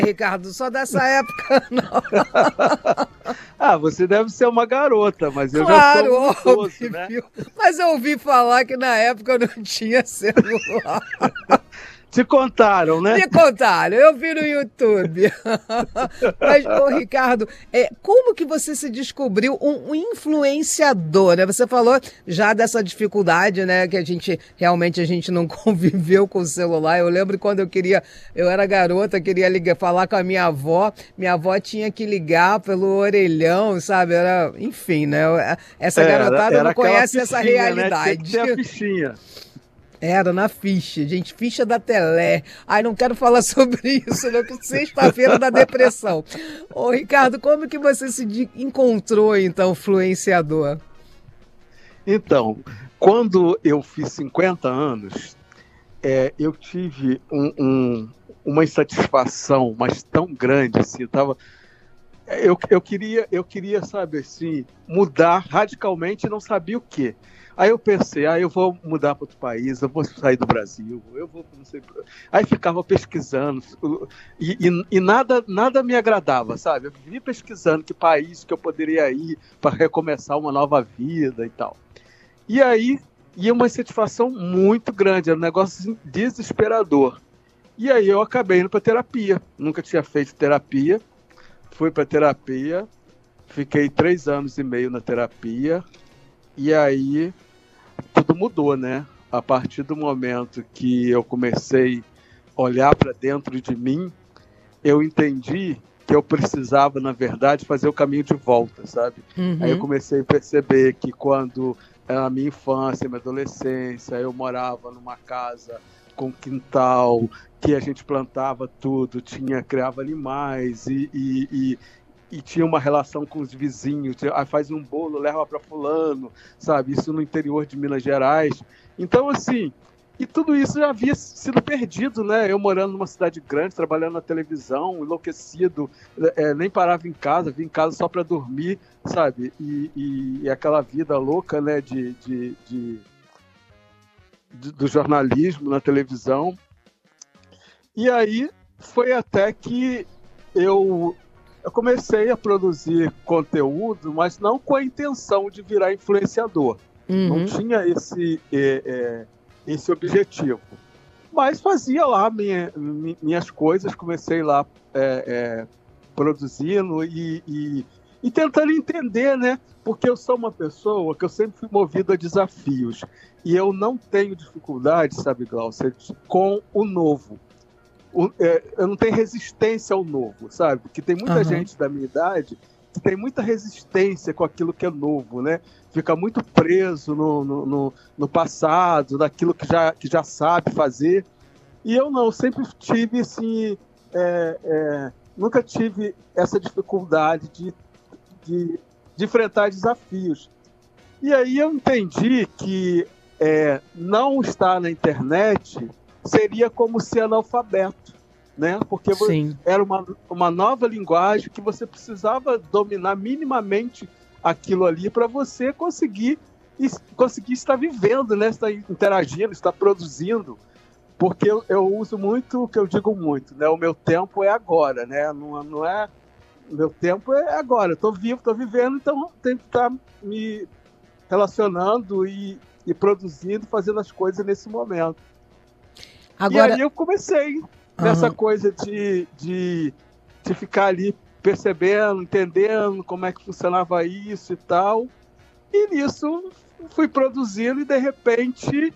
Ricardo, só dessa época, não. Ah, você deve ser uma garota, mas eu já Claro, sou um idoso, né? óbvio. Mas eu ouvi falar que na época não tinha celular. Te contaram, né? Me contaram, eu vi no YouTube. Mas, ô Ricardo, como que você se descobriu um influenciador, né? Você falou já dessa dificuldade, né? Que a gente não conviveu com o celular. Eu lembro quando eu era garota, queria falar com a minha avó tinha que ligar pelo orelhão, sabe? Enfim, né? Essa garotada não conhece essa realidade. Né? Tinha que ter a fichinha. Era na ficha, gente, ficha da Telé. Ai, não quero falar sobre isso, não, que sexta-feira da depressão. Ô, Ricardo, como que você se encontrou, então, influenciador? Então, quando eu fiz 50 anos, eu tive uma insatisfação, mas tão grande, assim, eu queria, sabe, assim, mudar radicalmente e não sabia o quê. Aí eu pensei, eu vou mudar para outro país, eu vou sair do Brasil, eu vou, não sei. Aí ficava pesquisando e nada me agradava, sabe? Eu vivia pesquisando que país que eu poderia ir para recomeçar uma nova vida e tal. E aí ia uma insatisfação muito grande, era um negócio desesperador. E aí eu acabei indo para terapia, nunca tinha feito terapia, fui para terapia, fiquei 3 anos e meio na terapia. E aí tudo mudou, né? A partir do momento que eu comecei a olhar para dentro de mim, eu entendi que eu precisava, na verdade, fazer o caminho de volta, sabe? Uhum. Aí eu comecei a perceber que quando na minha infância, minha adolescência, eu morava numa casa com quintal, que a gente plantava tudo, criava animais e tinha uma relação com os vizinhos, faz um bolo, leva para fulano, sabe? Isso no interior de Minas Gerais. Então, assim, e tudo isso já havia sido perdido, né? Eu morando numa cidade grande, trabalhando na televisão, enlouquecido, nem parava em casa, vim em casa só para dormir, sabe? E aquela vida louca, né, do jornalismo na televisão. E aí foi até que eu comecei a produzir conteúdo, mas não com a intenção de virar influenciador. Uhum. Não tinha esse objetivo. Mas fazia lá minhas coisas, comecei lá produzindo e tentando entender, né? Porque eu sou uma pessoa que eu sempre fui movido a desafios. E eu não tenho dificuldade, sabe, Glaucia, com o novo. Eu não tenho resistência ao novo, sabe? Porque tem muita gente da minha idade que tem muita resistência com aquilo que é novo, né? Fica muito preso no passado, naquilo que já sabe fazer. E eu não, sempre tive assim, nunca tive essa dificuldade de enfrentar desafios. E aí eu entendi que não estar na internet seria como ser analfabeto, né? Porque Sim. Era uma nova linguagem que você precisava dominar minimamente aquilo ali para você conseguir estar vivendo, né? Estar interagindo, estar produzindo. Porque eu uso muito o que eu digo muito, né? O meu tempo é agora, né? Não é... O meu tempo é agora. Eu estou vivo, estou vivendo, então tenho que estar me relacionando e produzindo, fazendo as coisas nesse momento. Agora... E aí eu comecei nessa coisa de ficar ali percebendo, entendendo como é que funcionava isso e tal. E nisso fui produzindo e de repente,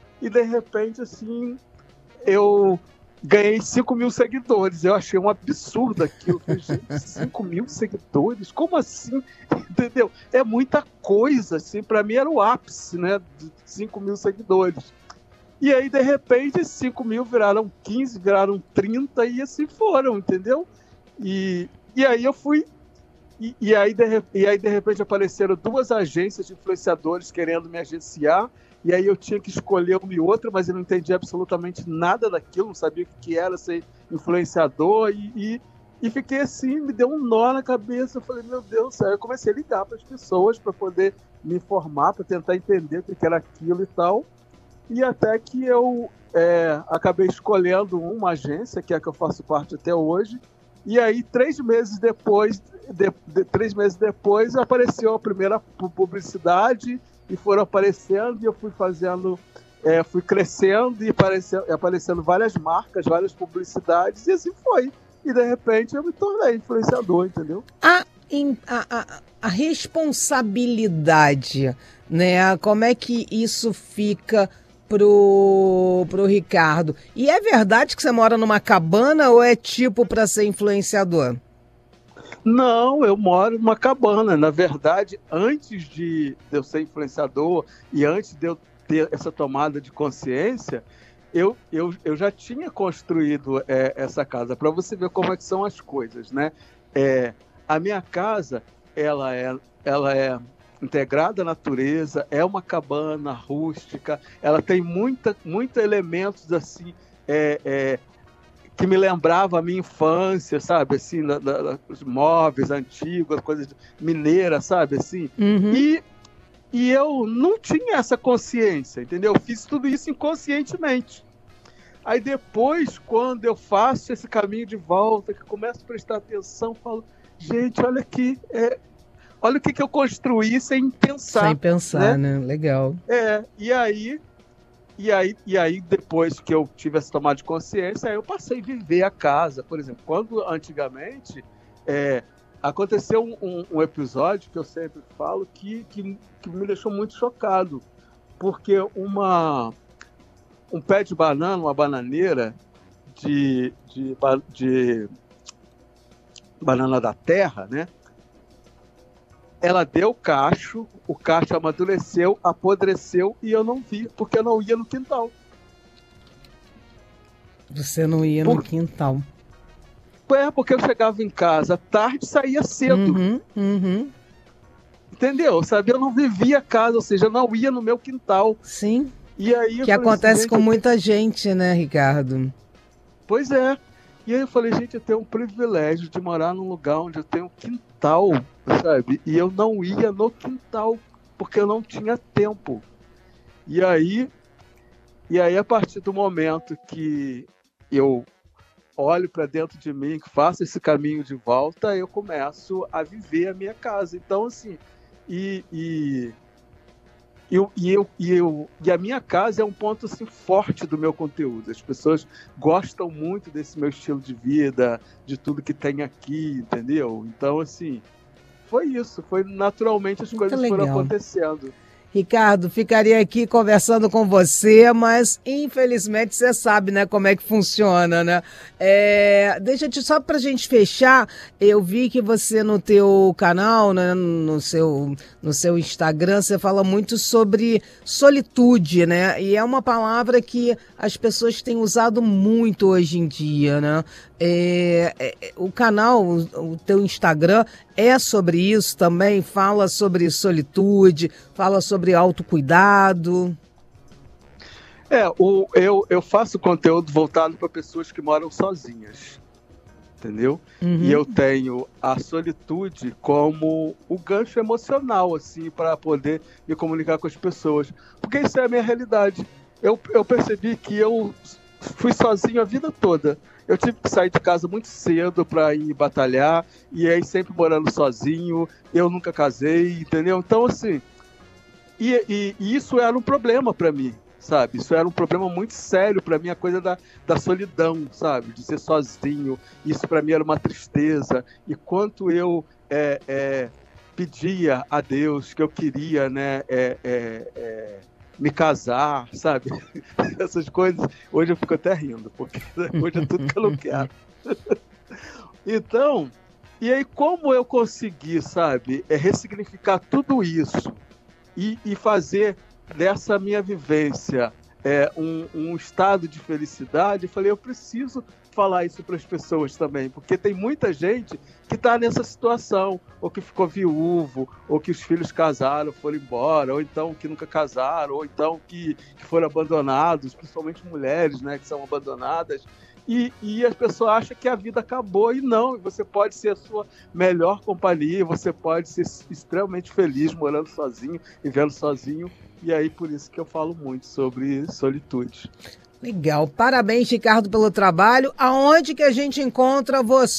assim, eu ganhei 5.000 seguidores. Eu achei um absurdo aquilo. Gente, 5.000 seguidores? Como assim? Entendeu? É muita coisa, assim. Para mim era o ápice, né? De 5.000 seguidores. E aí, de repente, 5.000 viraram 15, viraram 30 e assim foram, entendeu? E aí eu fui... E aí, de repente, apareceram 2 agências de influenciadores querendo me agenciar. E aí eu tinha que escolher uma e outra, mas eu não entendia absolutamente nada daquilo, não sabia o que era ser influenciador. E fiquei assim, me deu um nó na cabeça. Eu falei, meu Deus do céu. Eu comecei a ligar para as pessoas para poder me informar, para tentar entender o que era aquilo e tal. E até que eu acabei escolhendo uma agência, que é a que eu faço parte até hoje, E aí, 3 meses depois, 3 meses depois, apareceu a primeira publicidade e foram aparecendo e eu fui fazendo, fui crescendo e aparecendo várias marcas, várias publicidades e assim foi. E de repente eu me tornei influenciador, entendeu? A responsabilidade, né? Como é que isso fica pro Ricardo? E é verdade que você mora numa cabana ou é tipo para ser influenciador? Não, eu moro numa cabana. Na verdade, antes de eu ser influenciador e antes de eu ter essa tomada de consciência, eu já tinha construído essa casa, para você ver como é que são as coisas, né? A minha casa, ela é integrada à natureza, é uma cabana rústica, ela tem muitos elementos assim, que me lembrava a minha infância, sabe, assim, os móveis antigos, coisas mineiras, sabe, assim, e eu não tinha essa consciência, entendeu? Eu fiz tudo isso inconscientemente. Aí depois, quando eu faço esse caminho de volta, que começo a prestar atenção, falo, gente, olha aqui, olha o que eu construí sem pensar. Sem pensar, né? Legal. E aí, depois que eu tive essa tomada de consciência, aí eu passei a viver a casa. Por exemplo, quando antigamente aconteceu um episódio que eu sempre falo que me deixou muito chocado, porque um pé de banana, uma bananeira de banana da terra, né? Ela deu cacho, o cacho amadureceu, apodreceu e eu não vi, porque eu não ia no quintal. Você não ia no quintal? Porque eu chegava em casa tarde e saía cedo. Entendeu? Sabe? Eu não vivia a casa, ou seja, eu não ia no meu quintal. Sim. E aí, que acontece com muita gente, né, Ricardo? Pois é. E aí eu falei, gente, eu tenho um privilégio de morar num lugar onde eu tenho um quintal, sabe? E eu não ia no quintal, porque eu não tinha tempo. E aí a partir do momento que eu olho para dentro de mim, que faço esse caminho de volta, eu começo a viver a minha casa. Então, assim, e a minha casa é um ponto assim, forte do meu conteúdo. As pessoas gostam muito desse meu estilo de vida, de tudo que tem aqui, entendeu? Então, assim, foi isso. Foi naturalmente as coisas foram acontecendo. Ricardo, ficaria aqui conversando com você, mas infelizmente você sabe, né, como é que funciona, né? Só pra gente fechar, eu vi que você no teu canal, né, no seu Instagram, você fala muito sobre solitude, né? E é uma palavra que as pessoas têm usado muito hoje em dia, né? O canal, o teu Instagram é sobre isso também? Fala sobre solitude, fala sobre autocuidado? Eu faço conteúdo voltado para pessoas que moram sozinhas, entendeu? E eu tenho a solitude como o gancho emocional, assim, para poder me comunicar com as pessoas. Porque isso é a minha realidade. Eu percebi que eu fui sozinho a vida toda. Eu tive que sair de casa muito cedo para ir batalhar, e aí sempre morando sozinho, eu nunca casei, entendeu? Então, assim, e isso era um problema para mim, sabe? Isso era um problema muito sério para mim, a coisa da solidão, sabe? De ser sozinho, isso para mim era uma tristeza, e quanto eu pedia a Deus que eu queria, né, me casar, sabe? Essas coisas. Hoje eu fico até rindo, porque hoje é tudo que eu não quero. Então, e aí como eu consegui, sabe, ressignificar tudo isso e fazer dessa minha vivência um estado de felicidade, eu falei, eu preciso falar isso para as pessoas também, porque tem muita gente que está nessa situação, ou que ficou viúvo, ou que os filhos casaram, foram embora, ou então que nunca casaram, ou então que foram abandonados, principalmente mulheres, né, que são abandonadas, e as pessoas acham que a vida acabou, e não, você pode ser a sua melhor companhia, você pode ser extremamente feliz morando sozinho, vivendo sozinho, e aí por isso que eu falo muito sobre solitude. Legal. Parabéns, Ricardo, pelo trabalho. Aonde que a gente encontra você?